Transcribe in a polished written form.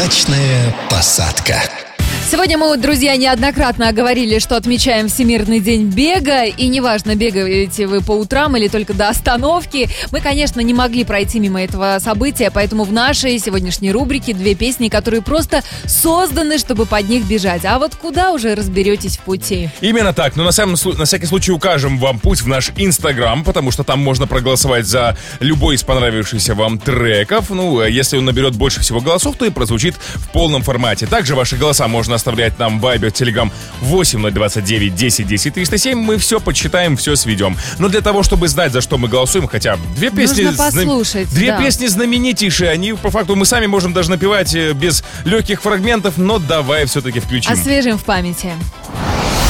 Удачная посадка. Сегодня мы, друзья, неоднократно говорили, что отмечаем Всемирный день бега. И неважно, бегаете вы по утрам или только до остановки. Мы, конечно, не могли пройти мимо этого события, поэтому в нашей сегодняшней рубрике 2 песни, которые просто созданы, чтобы под них бежать. А вот куда уже разберетесь в пути? Именно так. Но на всякий случай укажем вам путь в наш Инстаграм, потому что там можно проголосовать за любой из понравившихся вам треков. Ну, если он наберет больше всего голосов, то и прозвучит в полном формате. Также ваши голоса можно оставлять нам в Viber, Telegram 8029 10 10 307. Мы все подсчитаем, все сведем. Но для того, чтобы знать, за что мы голосуем, хотя 2 песни... Нужно послушать, 2 песни знаменитейшие. Они, по факту, мы сами можем даже напевать без легких фрагментов, но давай все-таки включим. Освежим в памяти.